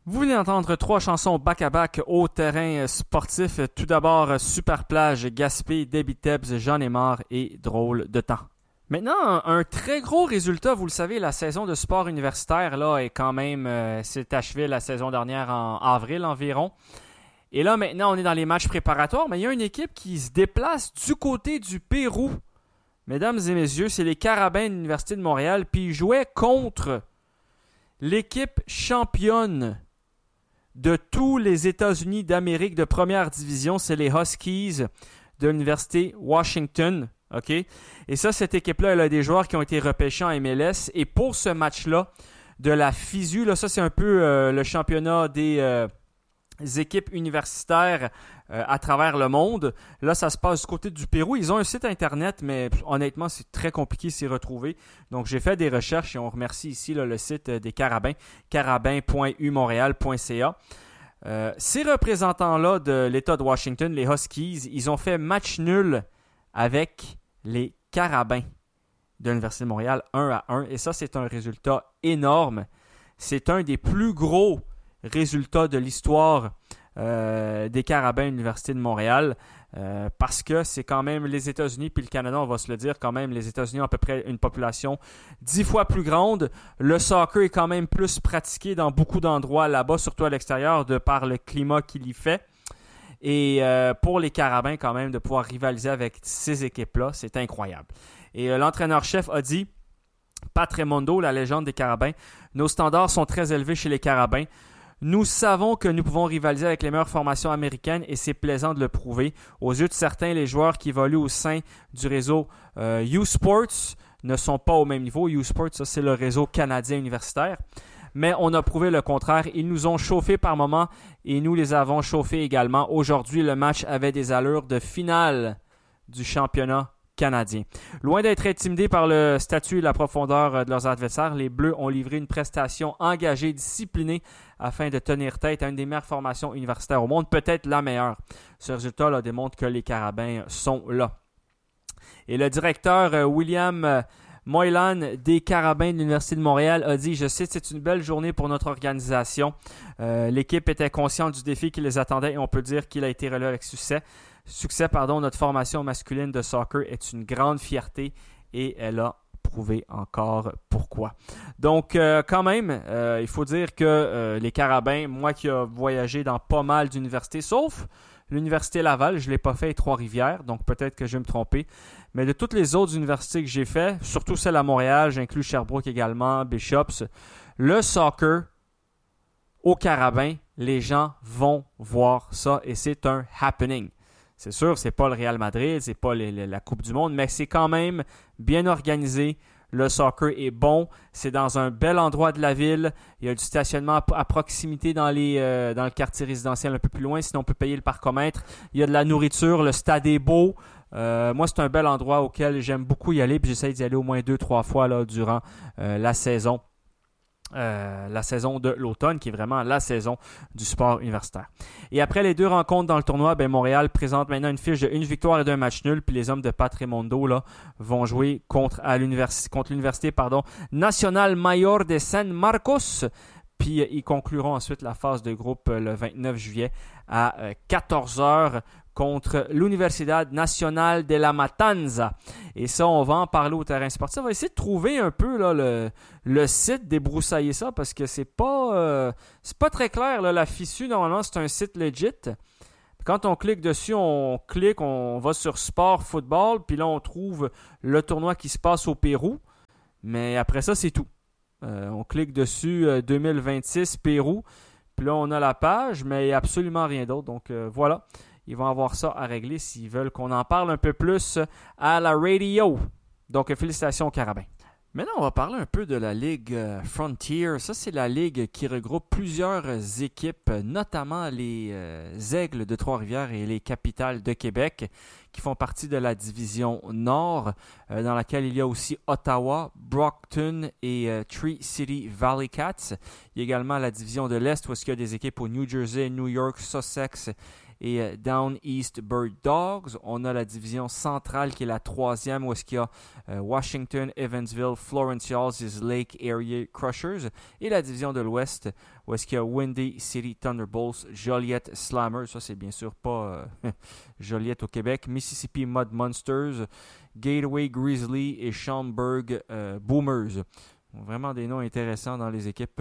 Vous venez d'entendre 3 chansons back-à-back au terrain sportif. Tout d'abord, Super Plage, Gaspé, Debbie Tebbs, J'en ai marre et Drôle de temps. Maintenant, un très gros résultat, vous le savez, la saison de sport universitaire là est quand même s'est achevée la saison dernière en avril environ. Et là, maintenant, on est dans les matchs préparatoires, mais il y a une équipe qui se déplace du côté du Pérou. Mesdames et messieurs, c'est les Carabins de l'Université de Montréal, puis ils jouaient contre l'équipe championne de tous les États-Unis d'Amérique de première division, c'est les Huskies de l'Université Washington. OK? Et ça, cette équipe-là, elle a des joueurs qui ont été repêchés en MLS. Et pour ce match-là, de la FISU, là, ça c'est un peu le championnat des équipes universitaires à travers le monde. Là, ça se passe du côté du Pérou. Ils ont un site internet, mais honnêtement, c'est très compliqué de s'y retrouver. Donc, j'ai fait des recherches et on remercie ici là, le site des Carabins, carabin.umontréal.ca. Ces représentants-là de l'État de Washington, les Huskies, ils ont fait match nul avec les Carabins de l'Université de Montréal 1-1. Et ça, c'est un résultat énorme. C'est un des plus gros résultats de l'histoire des Carabins de l'Université de Montréal parce que c'est quand même les États-Unis puis le Canada, on va se le dire quand même, les États-Unis ont à peu près une population 10 fois plus grande. Le soccer est quand même plus pratiqué dans beaucoup d'endroits là-bas, surtout à l'extérieur, de par le climat qu'il y fait. Et pour les Carabins, quand même, de pouvoir rivaliser avec ces équipes-là, c'est incroyable. Et l'entraîneur-chef a dit, Pat Raimondo, la légende des Carabins, « Nos standards sont très élevés chez les Carabins. Nous savons que nous pouvons rivaliser avec les meilleures formations américaines et c'est plaisant de le prouver. Aux yeux de certains, les joueurs qui évoluent au sein du réseau U-Sports ne sont pas au même niveau. U-Sports, ça, c'est le réseau canadien universitaire. Mais on a prouvé le contraire. Ils nous ont chauffés par moments et nous les avons chauffés également. Aujourd'hui, le match avait des allures de finale du championnat canadien. Loin d'être intimidés par le statut et la profondeur de leurs adversaires, les Bleus ont livré une prestation engagée, disciplinée afin de tenir tête à une des meilleures formations universitaires au monde, peut-être la meilleure. Ce résultat là, démontre que les Carabins sont là. Et le directeur William Moylan des Carabins de l'Université de Montréal a dit, je sais, c'est une belle journée pour notre organisation. L'équipe était consciente du défi qui les attendait et on peut dire qu'il a été relevé avec succès. Notre formation masculine de soccer est une grande fierté et elle a prouvé encore pourquoi. Donc, quand même, il faut dire que les Carabins, moi qui ai voyagé dans pas mal d'universités, sauf l'Université Laval, je ne l'ai pas fait, et Trois-Rivières, donc peut-être que je vais me tromper. Mais de toutes les autres universités que j'ai fait, surtout celle à Montréal, j'inclus Sherbrooke également, Bishops, le soccer au Carabins, les gens vont voir ça et c'est un happening. C'est sûr, c'est pas le Real Madrid, c'est pas la Coupe du Monde, mais c'est quand même bien organisé. Le soccer est bon. C'est dans un bel endroit de la ville. Il y a du stationnement à proximité dans le quartier résidentiel un peu plus loin. Sinon, on peut payer le parcomètre. Il y a de la nourriture. Le stade est beau. Moi, c'est un bel endroit auquel j'aime beaucoup y aller. Puis j'essaie d'y aller au moins 2-3 fois là, durant la saison. La saison de l'automne, qui est vraiment la saison du sport universitaire. Et après les 2 rencontres dans le tournoi, Montréal présente maintenant une fiche de 1 victoire et 2 matchs nuls, puis les hommes de Pat Raimondo là, vont jouer contre l'université Nacional Mayor de San Marcos, puis ils concluront ensuite la phase de groupe le 29 juillet à 14h contre l'Universidad Nacional de la Matanza. Et ça, on va en parler au terrain sportif. On va essayer de trouver un peu là, le site, débroussailler ça, parce que c'est pas très clair. Là. La FISU, normalement, c'est un site legit. Quand on clique dessus, on va sur Sport Football, puis là, on trouve le tournoi qui se passe au Pérou. Mais après ça, c'est tout. On clique dessus 2026 Pérou, puis là, on a la page, mais il n'y a absolument rien d'autre. Donc, voilà. Ils vont avoir ça à régler s'ils veulent qu'on en parle un peu plus à la radio. Donc, félicitations aux Carabins. Maintenant, on va parler un peu de la Ligue Frontier. Ça, c'est la ligue qui regroupe plusieurs équipes, notamment les Aigles de Trois-Rivières et les Capitales de Québec, qui font partie de la division Nord, dans laquelle il y a aussi Ottawa, Brockton et Tree City Valley Cats. Il y a également la division de l'Est, où il y a des équipes au New Jersey, New York, Sussex et Down East Bird Dogs. On a la division centrale qui est la troisième, où est-ce qu'il y a Washington, Evansville, Florence Hills, Lake Area Crushers. Et la division de l'Ouest, où est-ce qu'il y a Windy City Thunderbolts, Joliet Slammers, ça c'est bien sûr pas Joliet au Québec, Mississippi Mud Monsters, Gateway Grizzly et Schaumburg Boomers. Vraiment des noms intéressants dans les équipes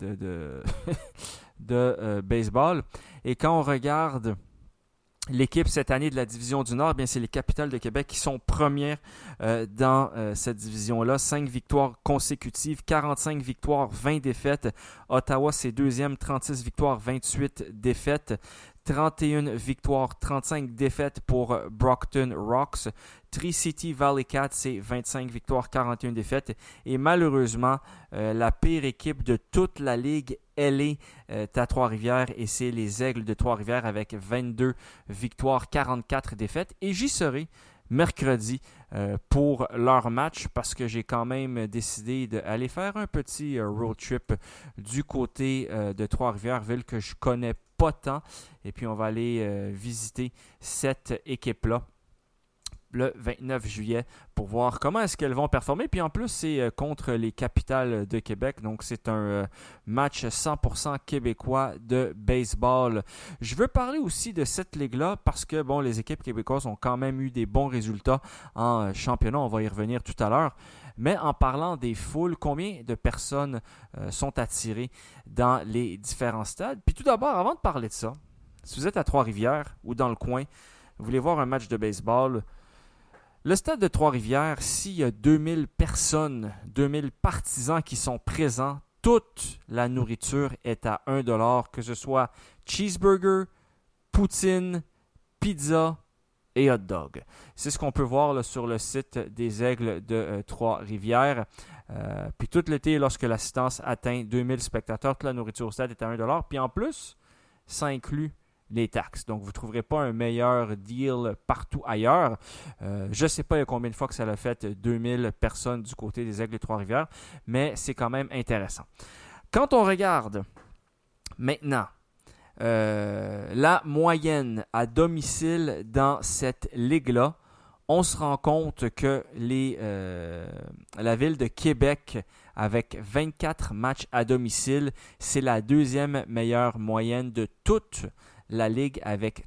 de baseball. Et quand on regarde l'équipe cette année de la division du Nord, bien c'est les Capitals de Québec qui sont premières dans cette division-là. 5 victoires consécutives, 45 victoires, 20 défaites. Ottawa, c'est deuxième, 36 victoires, 28 défaites. 31 victoires, 35 défaites pour Brockton Rocks. Tree City Valley Cats, c'est 25 victoires, 41 défaites. Et malheureusement, la pire équipe de toute la Ligue, elle est à Trois-Rivières et c'est les Aigles de Trois-Rivières avec 22 victoires, 44 défaites. Et j'y serai mercredi pour leur match parce que j'ai quand même décidé d'aller faire un petit road trip du côté de Trois-Rivières, ville que je connais pas tant. Et puis on va aller visiter cette équipe-là le 29 juillet pour voir comment est-ce qu'elles vont performer. Puis en plus, c'est contre les Capitals de Québec. Donc, c'est un match 100% québécois de baseball. Je veux parler aussi de cette ligue-là parce que, bon, les équipes québécoises ont quand même eu des bons résultats en championnat. On va y revenir tout à l'heure. Mais en parlant des foules, combien de personnes sont attirées dans les différents stades? Puis tout d'abord, avant de parler de ça, si vous êtes à Trois-Rivières ou dans le coin, vous voulez voir un match de baseball, le stade de Trois-Rivières, s'il y a 2000 personnes, 2000 partisans qui sont présents, toute la nourriture est à 1$, que ce soit cheeseburger, poutine, pizza et hot dog. C'est ce qu'on peut voir là, sur le site des Aigles de Trois-Rivières. Puis tout l'été, lorsque l'assistance atteint 2000 spectateurs, toute la nourriture au stade est à 1$. Puis en plus, ça inclut les taxes. Donc, vous ne trouverez pas un meilleur deal partout ailleurs. Je ne sais pas il y a combien de fois que ça l'a fait 2000 personnes du côté des Aigles de Trois-Rivières, mais c'est quand même intéressant. Quand on regarde maintenant la moyenne à domicile dans cette ligue-là, on se rend compte que la ville de Québec, avec 24 matchs à domicile, c'est la deuxième meilleure moyenne de toute la Ligue avec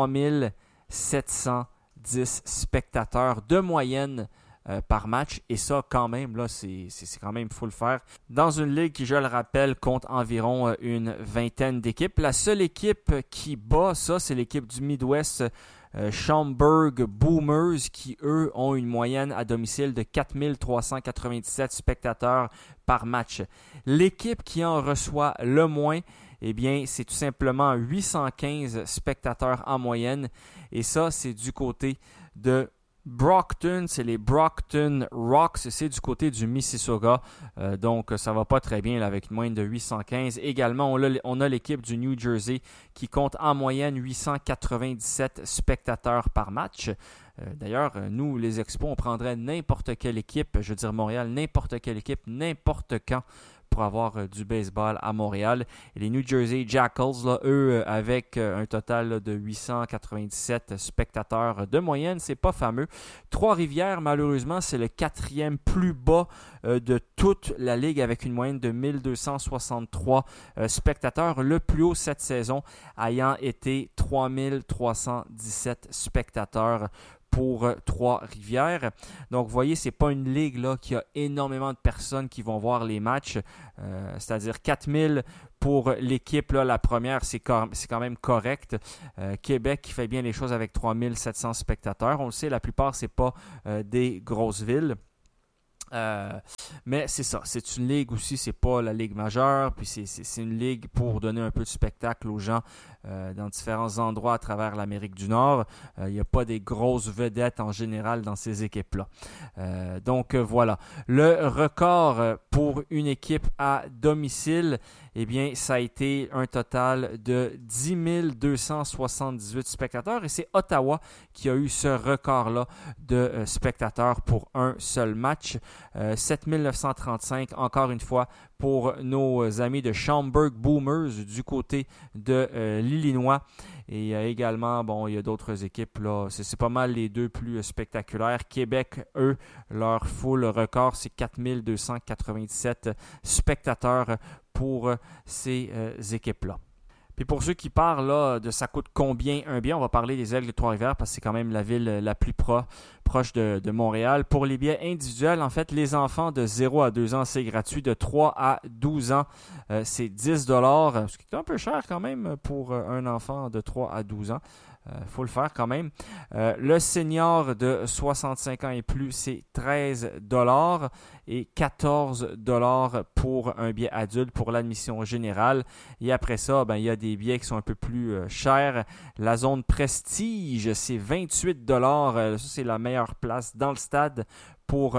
3710 spectateurs de moyenne par match. Et ça, quand même, là, c'est quand même faut le faire. Dans une ligue qui, je le rappelle, compte environ une vingtaine d'équipes. La seule équipe qui bat ça, c'est l'équipe du Midwest, Schaumburg Boomers, qui, eux, ont une moyenne à domicile de 4397 spectateurs par match. L'équipe qui en reçoit le moins, eh bien, c'est tout simplement 815 spectateurs en moyenne. Et ça, c'est du côté de Brockton. C'est les Brockton Rocks. C'est du côté du Mississauga. Donc, ça va pas très bien là, avec moins de 815. Également, on a l'équipe du New Jersey qui compte en moyenne 897 spectateurs par match. D'ailleurs, nous, les Expos, on prendrait n'importe quelle équipe, je veux dire Montréal, n'importe quelle équipe, n'importe quand, pour avoir du baseball à Montréal. Et les New Jersey Jackals, là, eux, avec un total là, de 897 spectateurs de moyenne, c'est pas fameux. Trois-Rivières, malheureusement, c'est le quatrième plus bas de toute la ligue avec une moyenne de 1263 spectateurs. Le plus haut cette saison ayant été 3317 spectateurs pour Trois-Rivières. Donc, vous voyez, ce n'est pas une ligue là, qui a énormément de personnes qui vont voir les matchs. C'est-à-dire 4000 pour l'équipe, là, la première, c'est quand même correct. Québec qui fait bien les choses avec 3700 spectateurs. On le sait, la plupart, ce n'est pas des grosses villes. Mais c'est ça, c'est une ligue aussi, c'est pas la ligue majeure, puis c'est une ligue pour donner un peu de spectacle aux gens dans différents endroits à travers l'Amérique du Nord. Il n'y a pas des grosses vedettes en général dans ces équipes-là. Donc voilà, le record pour une équipe à domicile, eh bien, ça a été un total de 10 278 spectateurs et c'est Ottawa qui a eu ce record-là de spectateurs pour un seul match. 7 935, encore une fois, pour nos amis de Schaumburg Boomers du côté de l'Illinois. Et également, bon, il y a d'autres équipes, là. C'est pas mal les deux plus spectaculaires. Québec, eux, leur full record, c'est 4 297 spectateurs pour ces équipes-là. Puis pour ceux qui parlent là, de ça coûte combien un billet, on va parler des Aigles de Trois-Rivières parce que c'est quand même la ville la plus proche de Montréal. Pour les billets individuels, en fait, les enfants de 0 à 2 ans, c'est gratuit. De 3 à 12 ans, c'est 10 $, ce qui est un peu cher quand même pour un enfant de 3 à 12 ans. Faut le faire quand même. Le senior de 65 ans et plus, c'est 13 $ et 14 $ pour un billet adulte pour l'admission générale. Et après ça, il y a des billets qui sont un peu plus chers. La zone prestige, c'est 28 $. Ça, c'est la meilleure place dans le stade pour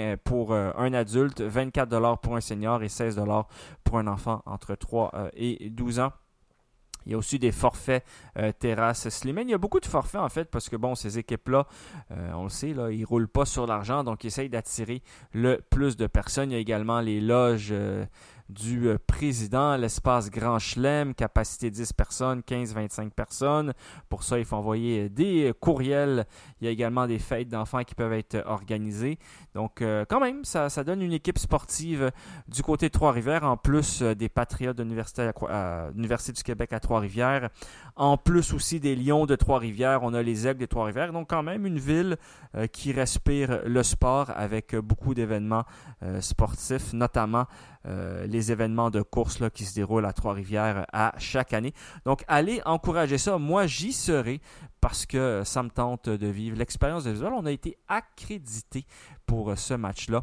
un adulte, 24 $ pour un senior et 16 $ pour un enfant entre 3 et 12 ans. Il y a aussi des forfaits terrasse Slimane. Il y a beaucoup de forfaits en fait parce que bon, ces équipes-là, on le sait, là, ils ne roulent pas sur l'argent, donc ils essayent d'attirer le plus de personnes. Il y a également les loges du président, l'espace Grand Chelem, capacité 10 personnes, 15-25 personnes. Pour ça, il faut envoyer des courriels. Il y a également des fêtes d'enfants qui peuvent être organisées. Donc, quand même, ça donne une équipe sportive du côté de Trois-Rivières, en plus des Patriotes de l'Université du Québec à Trois-Rivières, en plus aussi des Lions de Trois-Rivières. On a les Aigles de Trois-Rivières. Donc, quand même, une ville qui respire le sport avec beaucoup d'événements sportifs, notamment les événements de course là, qui se déroulent à Trois-Rivières à chaque année. Donc, allez encourager ça. Moi, j'y serai parce que ça me tente de vivre l'expérience de visuel. On a été accrédité pour ce match-là.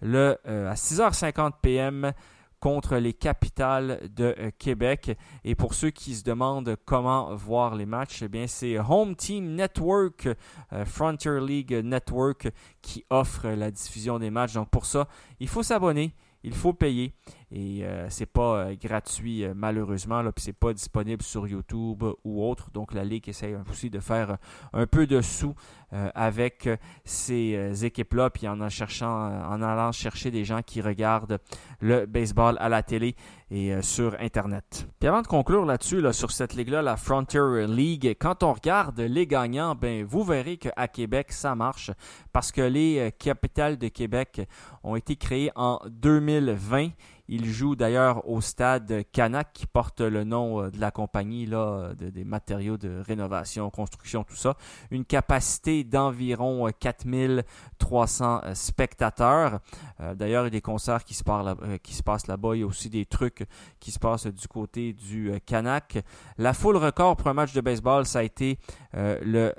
À 6h50 p.m., contre les Capitals de Québec. Et pour ceux qui se demandent comment voir les matchs, eh bien, c'est Home Team Network, Frontier League Network, qui offre la diffusion des matchs. Donc pour ça, il faut s'abonner. Il faut payer et c'est pas gratuit malheureusement, là, puis c'est pas disponible sur YouTube ou autre. Donc la Ligue essaie aussi de faire un peu de sous avec ces équipes-là, puis en allant chercher des gens qui regardent le baseball à la télé et sur Internet. Puis avant de conclure là-dessus, là, sur cette ligue-là, la Frontier League, quand on regarde les gagnants, ben, vous verrez qu'à Québec, ça marche parce que les Capitals de Québec ont été créés en 2020. Il joue d'ailleurs au stade Canac qui porte le nom de la compagnie là, des matériaux de rénovation, construction, tout ça. Une capacité d'environ 4300 spectateurs. D'ailleurs, il y a des concerts qui se passent là-bas. Il y a aussi des trucs qui se passent du côté du Canac. La foule record pour un match de baseball, ça a été de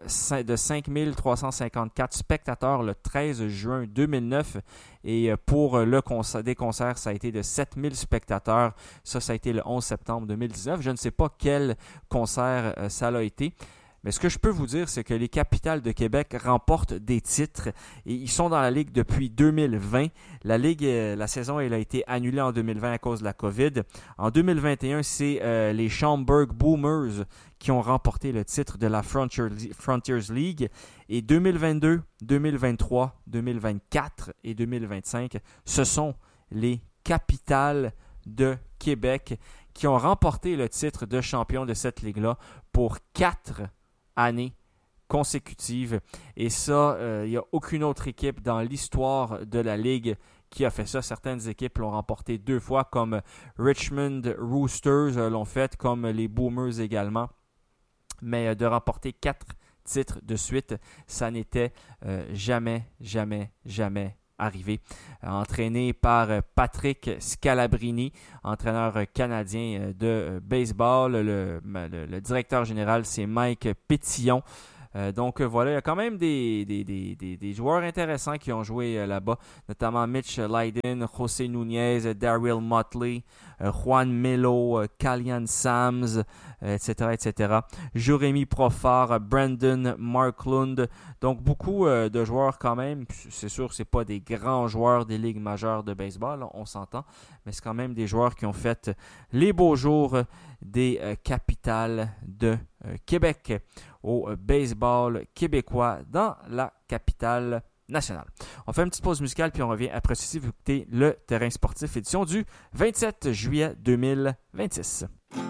5354 spectateurs le 13 juin 2009. Et pour des concerts, ça a été de 7000 spectateurs. Ça a été le 11 septembre 2019. Je ne sais pas quel concert ça a été. Mais ce que je peux vous dire, c'est que les Capitals de Québec remportent des titres et ils sont dans la Ligue depuis 2020. La saison elle a été annulée en 2020 à cause de la COVID. En 2021, c'est les Schaumburg Boomers qui ont remporté le titre de la Frontiers League. Et 2022, 2023, 2024 et 2025, ce sont les Capitals de Québec qui ont remporté le titre de champion de cette ligue-là pour 4 années consécutives. Et ça, il n'y a aucune autre équipe dans l'histoire de la Ligue qui a fait ça. Certaines équipes l'ont remporté 2 fois, comme Richmond Roosters l'ont fait, comme les Boomers également. Mais de remporter 4 titres de suite, ça n'était jamais arrivé. Entraîné par Patrick Scalabrini, entraîneur canadien de baseball. Le directeur général, c'est Mike Pétillon. Donc voilà, il y a quand même des joueurs intéressants qui ont joué là-bas, notamment Mitch Lydon, José Nunez, Daryl Motley, Juan Melo, Callian Sams, etc. Jérémy Profar, Brandon Marklund. Donc, beaucoup de joueurs quand même. C'est sûr que ce n'est pas des grands joueurs des ligues majeures de baseball, on s'entend. Mais c'est quand même des joueurs qui ont fait les beaux jours des capitales de Québec au baseball québécois dans la capitale nationale. On fait une petite pause musicale puis on revient après ceci. Vous écoutez Le Terrain sportif, édition du 27 juillet 2026.